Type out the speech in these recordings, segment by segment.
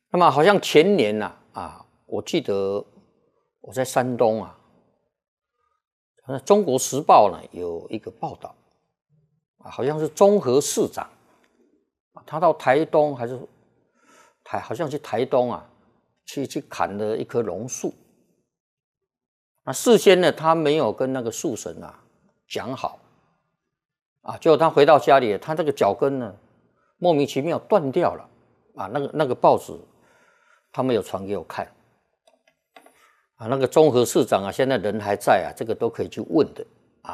那么好像前年我记得我在山东中国时报呢有一个报道好像是中和市长他到台东还是好像去台东去砍了一棵榕树。那事先呢，他没有跟那个树神讲好结果他回到家里，他这个脚跟呢莫名其妙断掉了那个报纸他没有传给我看那个中和市长现在人还在这个都可以去问的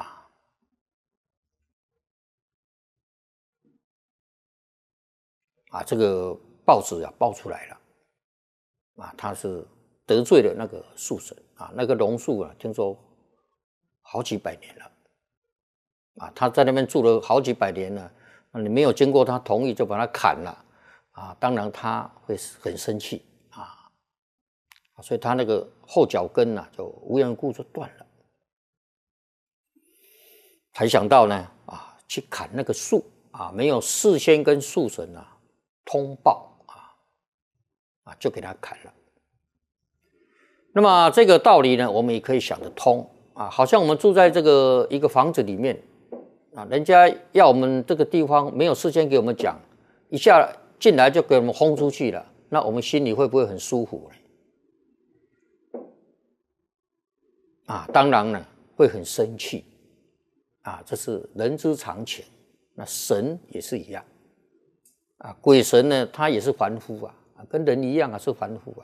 这个报纸爆出来了他是得罪了那个树神那个榕树听说好几百年了他在那边住了好几百年了你没有经过他同意就把他砍了当然他会很生气所以他那个后脚跟就无缘无故就断了。才想到呢去砍那个树没有事先跟树神通报就给他砍了。那么这个道理呢，我们也可以想得通好像我们住在这个一个房子里面人家要我们这个地方没有事先给我们讲，一下进来就给我们轰出去了，那我们心里会不会很舒服呢？当然呢会很生气这是人之常情。那神也是一样鬼神呢他也是凡夫跟人一样是凡夫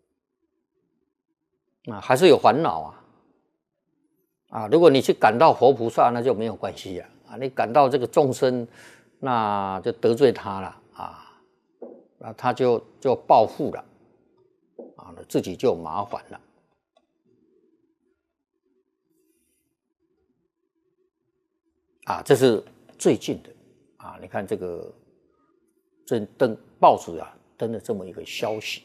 还是有烦恼如果你去感到活菩萨那就没有关系你感到这个众生那就得罪他了那他就报复了自己就麻烦了这是最近的你看这个报纸登了这么一个消息。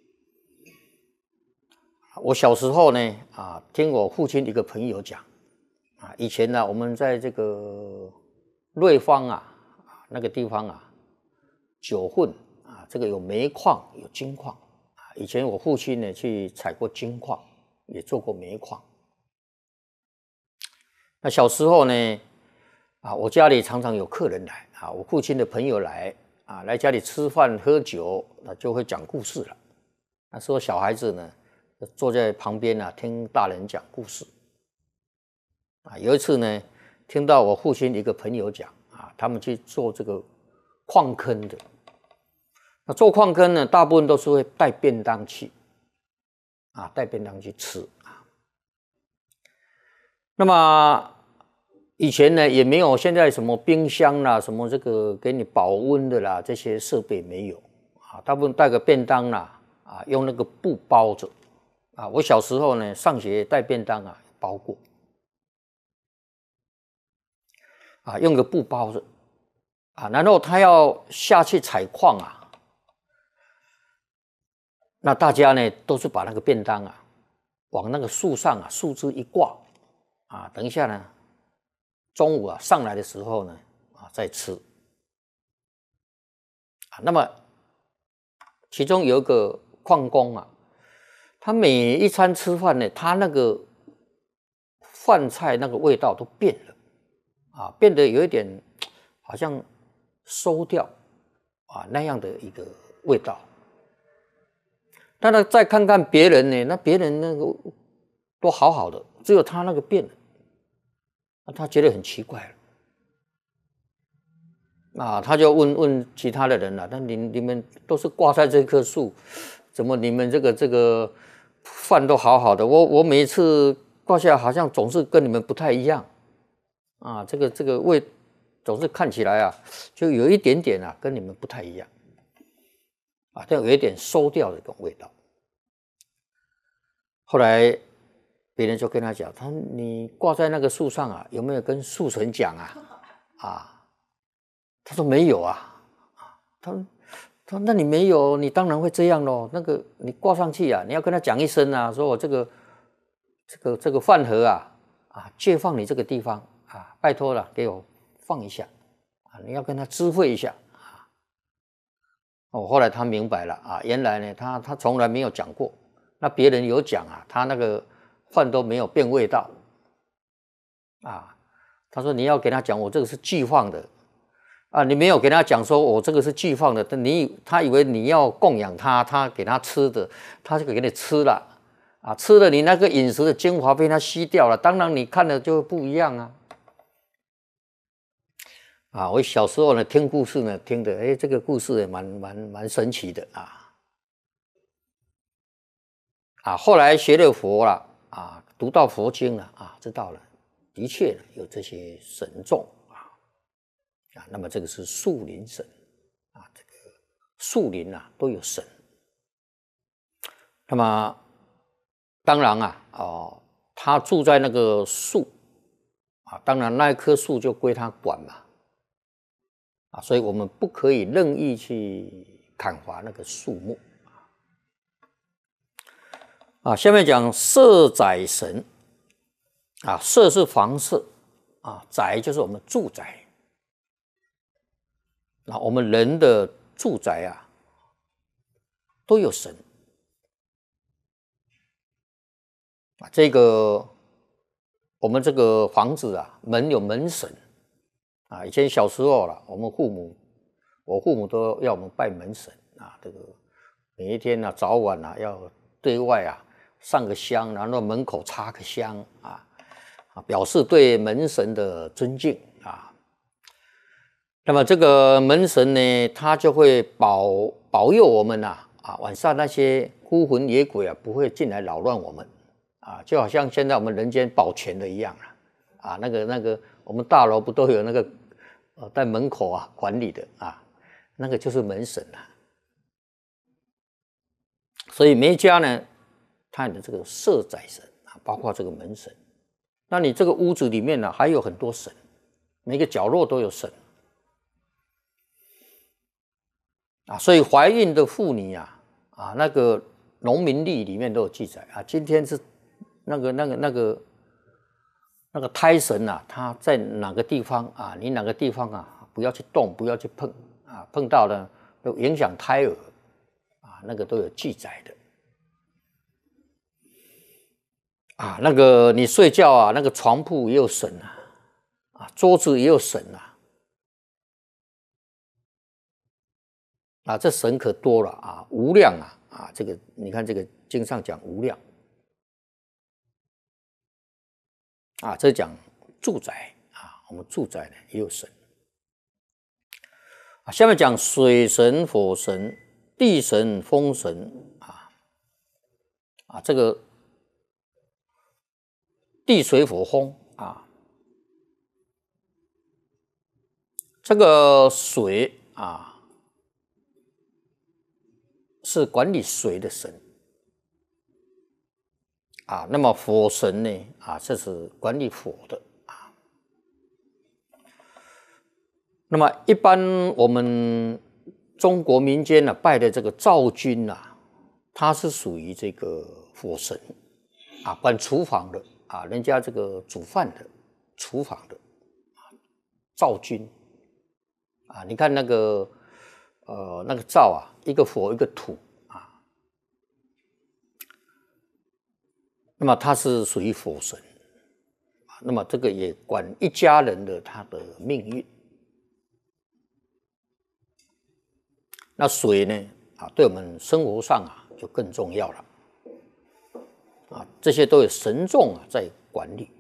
我小时候呢听我父亲一个朋友讲以前呢我们在这个瑞芳那个地方九份这个有煤矿有金矿以前我父亲呢去采过金矿，也做过煤矿。那小时候呢我家里常常有客人来我父亲的朋友来来家里吃饭喝酒就会讲故事了。那时候小孩子呢坐在旁边听大人讲故事有一次呢听到我父亲一个朋友讲他们去做这个矿坑的。那做矿坑呢大部分都是会带便当去带便当去吃那么以前呢也没有现在什么冰箱啦什么这个给你保温的啦，这些设备没有大部分带个便当用那个布包着我小时候呢上学带便当包过用个布包着然后他要下去采矿那大家呢都是把那个便当往那个树上树枝一挂等一下呢中午上来的时候呢再吃那么其中有一个矿工他每一餐吃饭呢他那个饭菜那个味道都变了变得有一点好像馊掉那样的一个味道。但是再看看别人呢，那别人那个都好好的，只有他那个变了他觉得很奇怪了他就问其他的人了，那你们都是挂在这棵树，怎么你们这个饭都好好的，我每一次挂下好像总是跟你们不太一样这个味总是看起来就有一点点跟你们不太一样就有一点馊掉的一种味道。后来别人就跟他讲，你挂在那个树上有没有跟树神讲他说没有他说那你没有，你当然会这样咯，那个你挂上去你要跟他讲一声说我这个饭盒借放你这个地方拜托了给我放一下你要跟他知会一下哦，后来他明白了啊，原来呢，他从来没有讲过，那别人有讲啊，他那个饭都没有变味道啊。他说你要给他讲，我这个是寄放的啊，你没有给他讲说我这个是寄放的，他以为你要供养他，他给他吃的，他就给你吃了啊，吃了你那个饮食的精华被他吸掉了，当然你看的就不一样啊。啊，我小时候呢听故事呢听的，哎，这个故事也蛮神奇的啊。啊，后来学了佛了啊，读到佛经了啊，知道了，的确有这些神众啊，那么这个是树林神啊，这个树林啊都有神。那么当然啊，哦，他住在那个树啊，当然那一棵树就归他管嘛。啊，所以我们不可以任意去砍伐那个树木啊。下面讲舍宅神啊，舍是房舍啊，宅就是我们住宅。那我们人的住宅啊，都有神啊。这个我们这个房子啊，门有门神啊。以前小时候了，我父母都要我们拜门神啊。这个每一天啊，早晚啊，要对外啊上个香，然后门口插个香啊，表示对门神的尊敬啊。那么这个门神呢，他就会保佑我们啊，晚上那些孤魂野鬼啊，不会进来扰乱我们啊，就好像现在我们人间保全的一样啊，那个我们大楼不都有那个在门口啊管理的啊，那个就是门神啊。所以每一家呢，它的这个舍宅神啊，包括这个门神。那你这个屋子里面呢，还有很多神，每个角落都有神啊。所以怀孕的妇女啊，那个农民历里面都有记载啊。今天是那个胎神啊，他在哪个地方啊？你哪个地方啊，不要去动，不要去碰啊，碰到了都影响胎儿啊，那个都有记载的。啊，那个你睡觉啊，那个床铺也有神啊，桌子也有神啊，这神可多了啊，无量啊，这个你看这个经上讲无量啊，这讲住宅啊，我们住宅呢也有神啊。下面讲水神、火神、地神、风神这个地水火风啊，这个水啊是管理水的神啊，那么火神呢这是管理火的啊。那么一般我们中国民间呢拜的这个灶君他是属于这个火神啊，管厨房的啊，人家这个煮饭的厨房的灶君啊。你看那个那个灶啊，一个火一个土啊，那么他是属于火神那么这个也管一家人的他的命运。那水呢对我们生活上就更重要了这些都有神众在管理。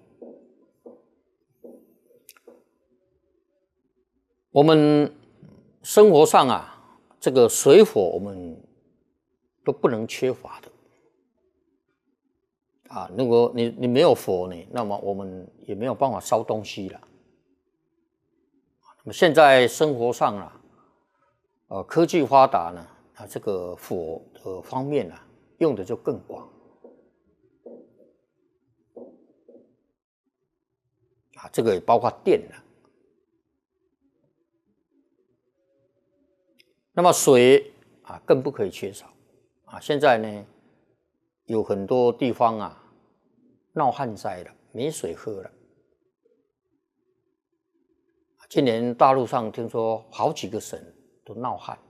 我们生活上这个水火我们都不能缺乏的如果你没有火呢，那么我们也没有办法烧东西了。那么现在生活上科技发达呢，这个火的方面用的就更广这个也包括电了。那么水更不可以缺少现在呢有很多地方闹旱灾了，没水喝了。今年大陆上听说好几个省都闹旱